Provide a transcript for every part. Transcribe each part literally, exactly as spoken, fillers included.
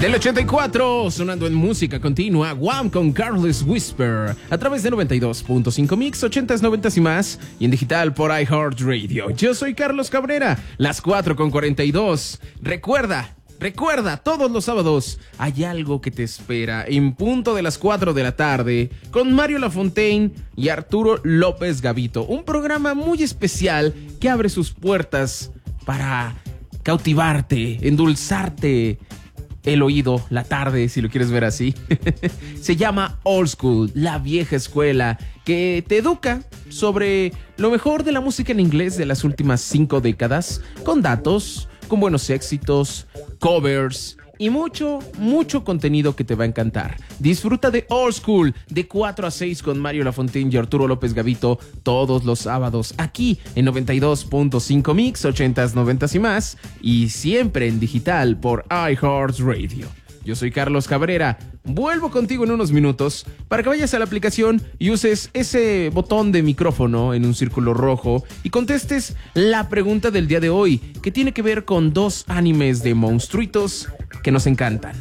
Del ochenta y cuatro, sonando en música continua, Wham con Careless Whisper, a través de noventa y dos punto cinco Mix, ochentas, noventas y más, y en digital por iHeartRadio. Yo soy Carlos Cabrera, las cuatro con cuarenta y dos. Recuerda, recuerda, todos los sábados hay algo que te espera en punto de las cuatro de la tarde, con Mario Lafontaine y Arturo López Gavito. Un programa muy especial que abre sus puertas para cautivarte, endulzarte el oído, la tarde, si lo quieres ver así. Se llama Old School, la vieja escuela, que te educa sobre lo mejor de la música en inglés de las últimas cinco décadas, con datos, con buenos éxitos, covers y mucho, mucho contenido que te va a encantar. Disfruta de Old School de cuatro a seis con Mario Lafontaine y Arturo López Gavito todos los sábados aquí en noventa y dos punto cinco Mix, ochentas, noventas y más, y siempre en digital por iHeartRadio. Yo soy Carlos Cabrera. Vuelvo contigo en unos minutos para que vayas a la aplicación y uses ese botón de micrófono en un círculo rojo y contestes la pregunta del día de hoy, que tiene que ver con dos animes de monstruitos que nos encantan.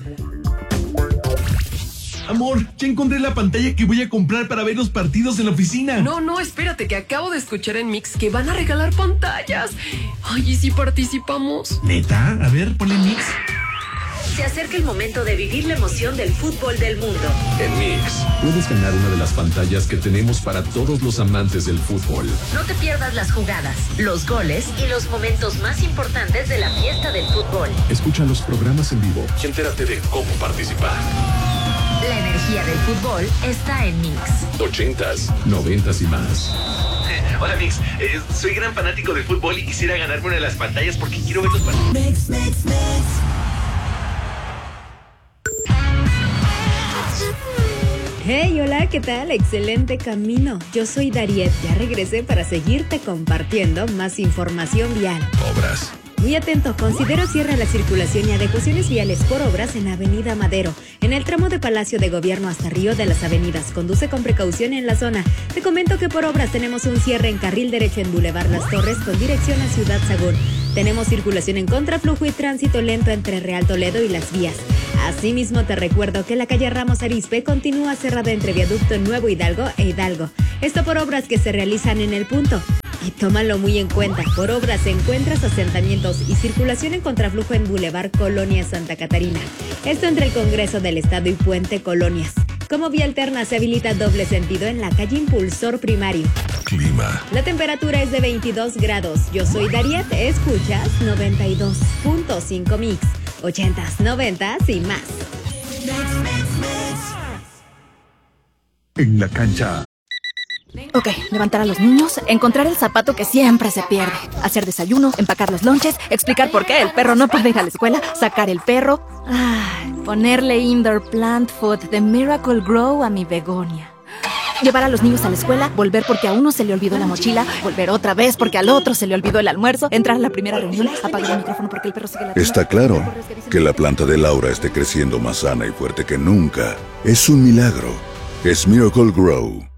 Amor, ya encontré la pantalla que voy a comprar para ver los partidos en la oficina. No, no, espérate, que acabo de escuchar en Mix que van a regalar pantallas. Ay, ¿y si participamos? ¿Neta? A ver, ponle Mix. Se acerca el momento de vivir la emoción del fútbol del mundo. En Mix, puedes ganar una de las pantallas que tenemos para todos los amantes del fútbol. No te pierdas las jugadas, los goles y los momentos más importantes de la fiesta del fútbol. Escucha los programas en vivo y entérate de cómo participar. La energía del fútbol está en Mix. Ochentas, noventas y más. Hola Mix, eh, soy gran fanático del fútbol y quisiera ganarme una de las pantallas porque quiero ver los partidos. Mix, Mix, Mix. Hey, hola, ¿qué tal? Excelente camino. Yo soy Dariet, ya regresé para seguirte compartiendo más información vial. Obras. Muy atento, considero cierre la circulación y adecuaciones viales por obras en Avenida Madero, en el tramo de Palacio de Gobierno hasta Río de las Avenidas. Conduce con precaución en la zona. Te comento que por obras tenemos un cierre en carril derecho en Boulevard Las Torres con dirección a Ciudad Sagún. Tenemos circulación en contraflujo y tránsito lento entre Real Toledo y Las Vías. Asimismo, te recuerdo que la calle Ramos Arizpe continúa cerrada entre Viaducto Nuevo Hidalgo e Hidalgo. Esto por obras que se realizan en el punto. Y tómalo muy en cuenta, por obras encuentras asentamientos y circulación en contraflujo en Boulevard Colonia Santa Catarina. Esto entre el Congreso del Estado y Puente Colonias. Como vía alterna se habilita doble sentido en la calle Impulsor Primario. Clima. La temperatura es de veintidós grados. Yo soy Dariet, escuchas noventa y dos punto cinco Mix, ochentas, noventas y más. En la cancha. Ok, levantar a los niños, encontrar el zapato que siempre se pierde, hacer desayuno, empacar los lonches, explicar por qué el perro no puede ir a la escuela, sacar el perro, ay, ponerle indoor plant food de Miracle Grow a mi begonia. Llevar a los niños a la escuela, volver porque a uno se le olvidó la mochila, volver otra vez porque al otro se le olvidó el almuerzo, entrar a la primera reunión, apagar el micrófono porque el perro sigue la... Está claro que la planta de Laura esté creciendo más sana y fuerte que nunca. Es un milagro. Es Miracle Grow.